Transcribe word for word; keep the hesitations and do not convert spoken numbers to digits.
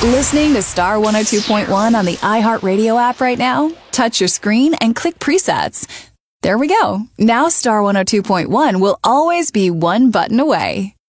Listening to Star one oh two point one on the iHeartRadio app right now? Touch your screen and click presets. There we go. Now Star one oh two point one will always be one button away.